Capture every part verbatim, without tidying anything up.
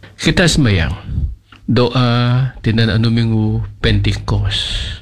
Kita sembahyang. Doa tinan anu minggu Pentikos.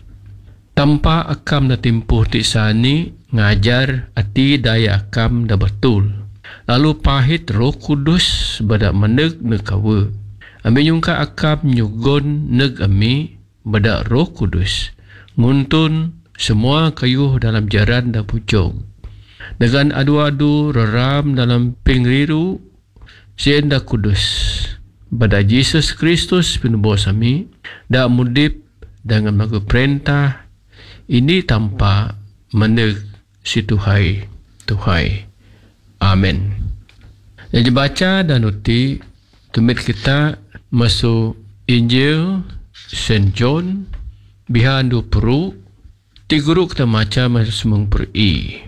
Tanpa akam na timpuh ti sani ngajar ati daya akam da betul. Lalu pahit Roh Kudus badak meneg ne kawe. Ami nyungka akam nyugon neg ami badak Roh Kudus. Nguntun semua kayuh dalam jaran da pucog. Dengan adu-adu reram dalam pingriru sien da kudus. Bada Yesus Kristus pinubos ami da mudip dengan magu perintah ini tanpa meneg si Tuhai Tuhai. Amin. Yang dibaca dan uti tumit kita masuk Injil Saint John bihan dua puluh ti guru kita maca masuk semang per i.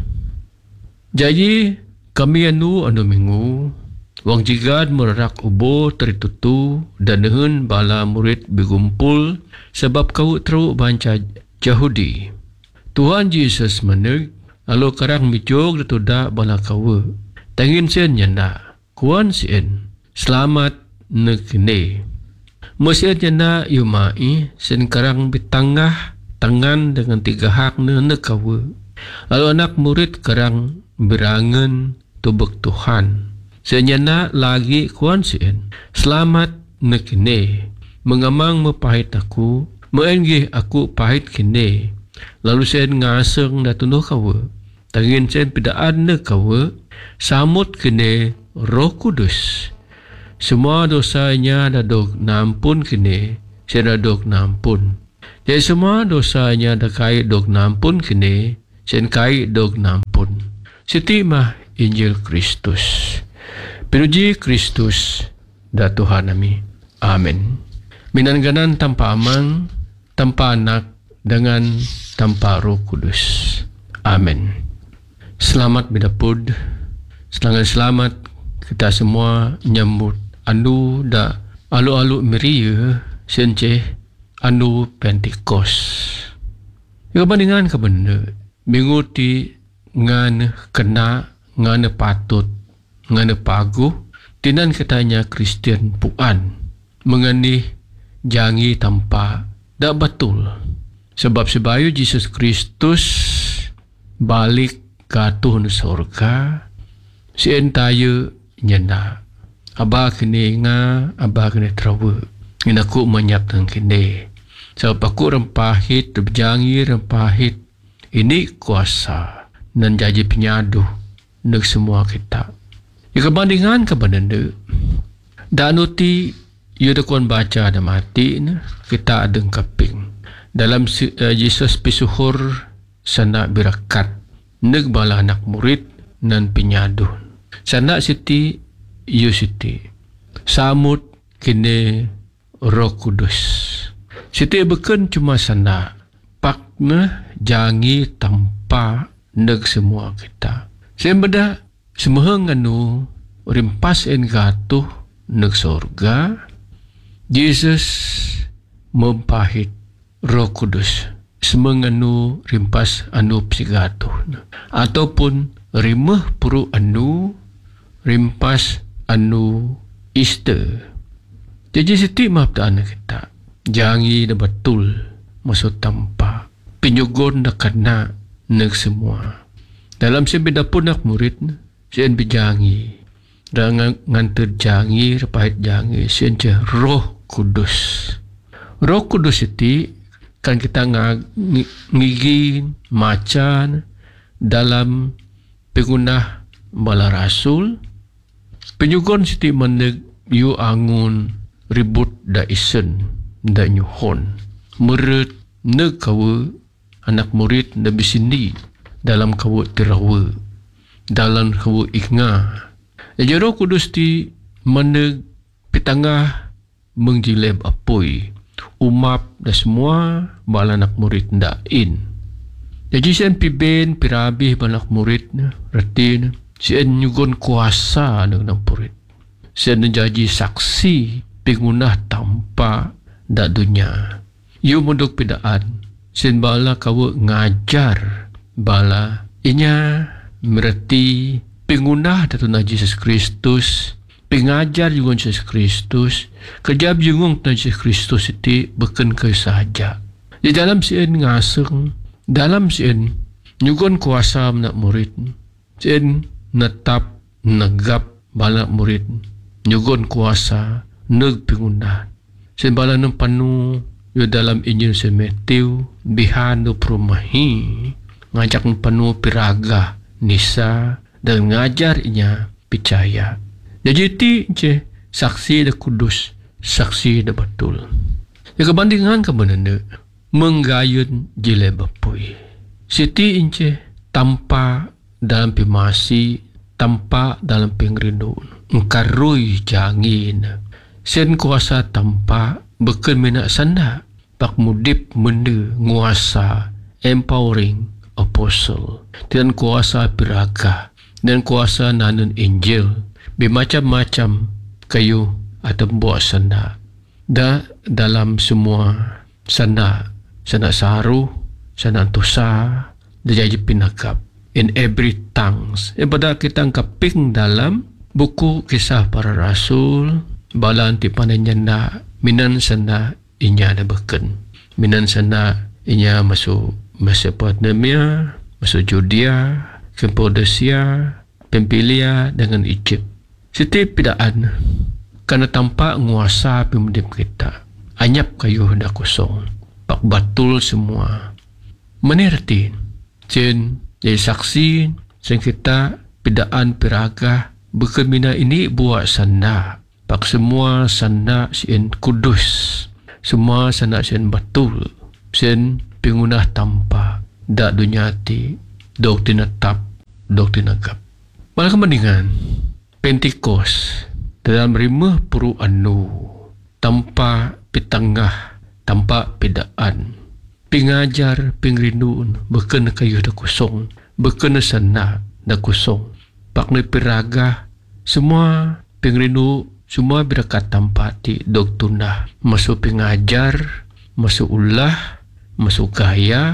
Jadi kami anu anu minggu wang jigad mererak ubo teritutu dan dehen bala murid bergumpul sebab kau teruk banca Yahudi. Tuhan Yesus meneg lalu karang mijog datuda bala kau. Tangin sen nyanda kuan sien selamat nekne. Mesin nyanda yumai sen karang bitangah tangan dengan tiga hak ne kau. Lalu anak murid karang berangan tubek Tuhan. Senyana lagi kuan sien. Selamat nekine. Mengamang mepahit aku. Meenggih aku pahit kini. Lalu sen ngaseng datunuh kawa. Tangin sen pidaan ne kawa. Samut kini Roh Kudus. Semua dosanya dadok nampun kini. Sen dadok nampun. Jadi semua dosanya dah kait dok nampun kini. Sen kait dok nampun. Siti mah Injil Kristus. Pinuji Kristus da Tuhan kami. Amin. Minangganan tanpa amang, tanpa anak, dengan tanpa Roh Kudus. Amin. Selamat bidapud. Selamat selamat kita semua nyambut anu da alu-alu meria senceh anu Pentikos. Ia bandingan ke benda minggu ti ngan kena ngan patut ngan pagu tinan katanya Kristian puan mengenih jangi tanpa dak betul sebab sebayu Yesus Kristus balik katuh nu surga si entaya nyenda abah kini nga abah kini trawe nginaku menyapkan kini sebab aku rempahit berjangi rempahit ini kuasa dan janji penyaduh untuk semua kita. Ya kebandingan kebananda dan uti ia dakuan baca dan mati kita ada kaping dalam uh, Yesus pisuhur sana birakat neg bala anak murid dan penyaduh sana siti yu siti samut kini Roh Kudus siti beken cuma sana pakna jangi tanpa neg semua kita. Sembeda semeheng anu rimpas en gatuh neg sorga. Yesus mempahit Roh Kudus. Semeheng anu rimpas anu psigatuh. Ataupun rimeh puru anu rimpas anu iste. Jadi siti maaf taan kita. Jangi na betul masuk tanpa penyugon na kena neg semua. Dalam sebeda pun nak murid sien bijangi dan nganter jangi repahit jangi sien je Roh Kudus. Roh Kudus itu kan kita ngigi macan dalam pengunah bala rasul penyugon siti meneg yu angun ribut da isen da nyuhon meret neg kawa anak murid Nabi sini dalam kawa tirawa dalam kawa iknga. Jadi Roh Kudus ti meneg pitangah mengjileb apoi umap da semua bala anak murid ndain. Jadi sen piben pirabih bala anak murid retin sen nyugon kuasa dengan murid. Sen menjadi saksi pengunah tanpa da dunia. Yu munduk pidaan sen bala kawa ngajar bala inya mereti pengunah datuna Yesus Kristus pengajar juga Yesus Kristus, kerja jengong Yesus Kristus itu bukan ke sahaja. Di dalam sien ngaseng, dalam sien nyugon kuasa nak murid, sien netap negap bala murid, nyugon kuasa neg pingundan. Sien bala nang panu yo dalam Injil Saint Matthew bihan do perumahi ngajak panu piraga nisa dan ngajar inya percaya. Jadi ti je saksi dah kudus, saksi dah betul. Ya kebandingan ke benende menggayun jile bapui. Siti ince tanpa dalam pimasi, tanpa dalam pengrinduan. Engkarui jangin. Sen kuasa tanpa beken minak sanda. Pak mudip mende nguasa empowering apostle. Dan kuasa piraga. Dan kuasa nanun Injil. Bermacam-macam kayu atau buah sanda. Da dalam semua sanda, sanda saru, sanda tusa, dia jadi pinakap. In every tongues. Yang pada kita angkaping dalam buku kisah para rasul, balan tipanan nyanda, minan sanda inya ada beken. Minan sanda inya masuk Mesopotamia, masuk Judea, Cappadocia, Pampilia dengan Egypt. Setiap pidaan karena tanpa nguasa pemudip kita. Anyap kayu dah kosong. Pak batul semua. Menerti. Jen jadi saksi sen kita pidaan piraga berkemina ini buat sanda. Pak semua sanda sien kudus. Semua sanda sien betul. Sien pengunah tanpa dak dunia ti doktrin tetap doktrin agap. Malah kebandingan Pentikos dalam lima puluh anu tanpa pitangah, tanpa pedaan. Pengajar, pengrinduan, bukan kayu dah kosong, bukan sana dah kosong. Pakna piraga, semua pengrindu, semua berkat tanpa ti doktunah. Masuk pengajar, masuk ulah, masuk gaya,